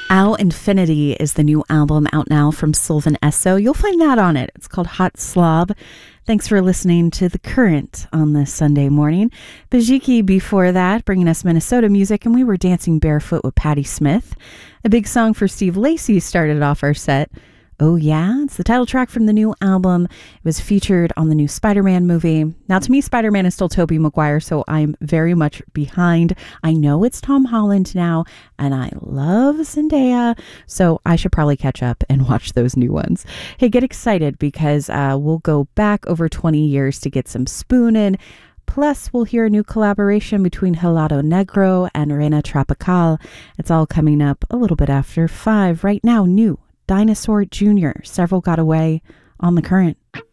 Ao Infinity is the new album out now from Sylvan Esso. You'll find that on it. It's called Hot Slob. Thanks for listening to The Current on this Sunday morning. Bajiki before that, bringing us Minnesota music, and we were dancing barefoot with Patti Smith. A big song for Steve Lacy started off our set. Oh Yeah, it's the title track from the new album. It was featured on the new Spider-Man movie. Now, to me, Spider-Man is still Tobey Maguire, so I'm very much behind. I know it's Tom Holland now, and I love Zendaya, so I should probably catch up and watch those new ones. Hey, get excited because we'll go back over 20 years to get some spoonin'. Plus, we'll hear a new collaboration between Helado Negro and Reina Tropical. It's all coming up a little bit after 5. Right now, new Dinosaur Jr. Several Got Away on The Current.